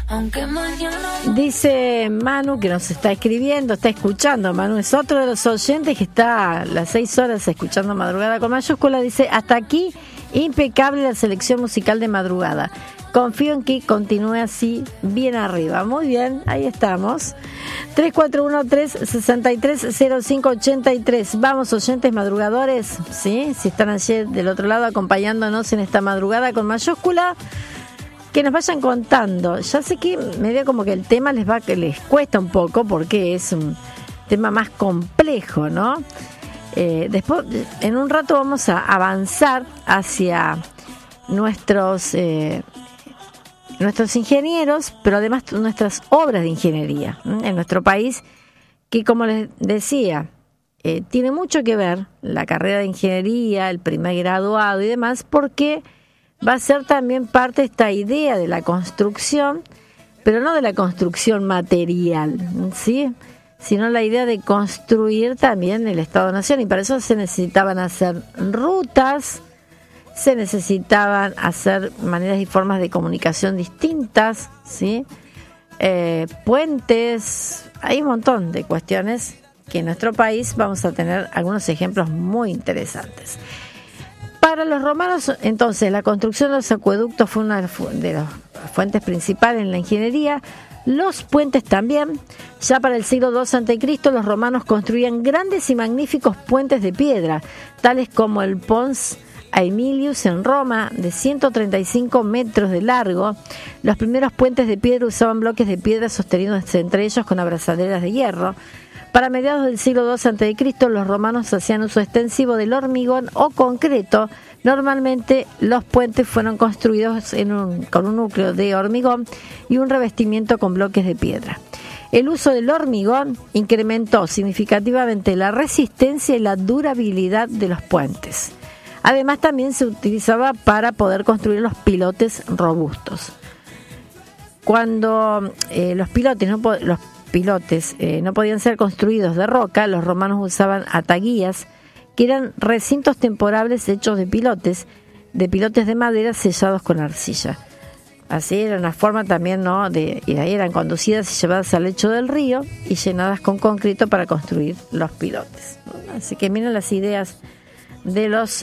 Dice Manu, que nos está escribiendo, está escuchando. Manu es otro de los oyentes que está a las 6 horas escuchando Madrugada con Mayúscula. Dice, hasta aquí, impecable la selección musical de Madrugada. Confío en que continúe así, bien arriba. Muy bien, ahí estamos. 3413-630583. Vamos, oyentes madrugadores, ¿sí? Si están allí del otro lado acompañándonos en esta Madrugada con Mayúscula, que nos vayan contando. Ya sé que medio como que el tema les cuesta un poco porque es un tema más complejo, ¿no? Después, en un rato vamos a avanzar hacia nuestros ingenieros, pero además nuestras obras de ingeniería en nuestro país, que como les decía, tiene mucho que ver la carrera de ingeniería, el primer graduado y demás, porque va a ser también parte de esta idea de la construcción, pero no de la construcción material, ¿sí?, sino la idea de construir también el Estado-Nación, y para eso se necesitaban hacer rutas, se necesitaban hacer maneras y formas de comunicación distintas, ¿sí? Puentes, hay un montón de cuestiones que en nuestro país vamos a tener algunos ejemplos muy interesantes. Para los romanos, entonces, la construcción de los acueductos fue una de las fuentes principales en la ingeniería. Los puentes también. Ya para el siglo II a.C., los romanos construían grandes y magníficos puentes de piedra, tales como el Pons Aemilius en Roma, de 135 metros de largo. Los primeros puentes de piedra usaban bloques de piedra sostenidos entre ellos con abrazaderas de hierro. Para mediados del siglo II a.C., los romanos hacían uso extensivo del hormigón o concreto. Normalmente los puentes fueron construidos con un núcleo de hormigón y un revestimiento con bloques de piedra. El uso del hormigón incrementó significativamente la resistencia y la durabilidad de los puentes. Además, también se utilizaba para poder construir los pilotes robustos. Cuando los pilotes no podían ser construidos de roca, los romanos usaban ataguías, que eran recintos temporales hechos de pilotes de madera sellados con arcilla. Así era una forma también, ¿no?, y ahí eran conducidas y llevadas al lecho del río y llenadas con concreto para construir los pilotes. Así que miren las ideas de los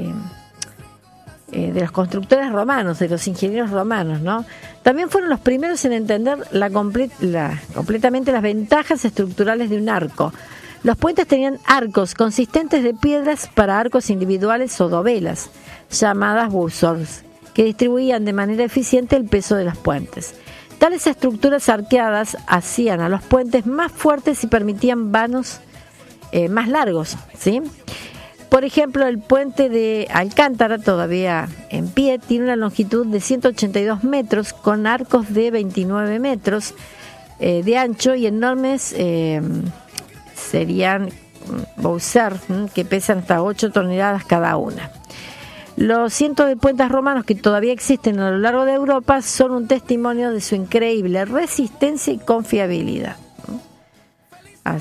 constructores romanos, de los ingenieros romanos, ¿no? También fueron los primeros en entender completamente las ventajas estructurales de un arco. Los puentes tenían arcos consistentes de piedras para arcos individuales o dovelas, llamadas bussors, que distribuían de manera eficiente el peso de los puentes. Tales estructuras arqueadas hacían a los puentes más fuertes y permitían vanos más largos, ¿sí? Por ejemplo, el puente de Alcántara, todavía en pie, tiene una longitud de 182 metros, con arcos de 29 metros de ancho y enormes serían bussers, que pesan hasta 8 toneladas cada una. Los cientos de puentes romanos que todavía existen a lo largo de Europa son un testimonio de su increíble resistencia y confiabilidad.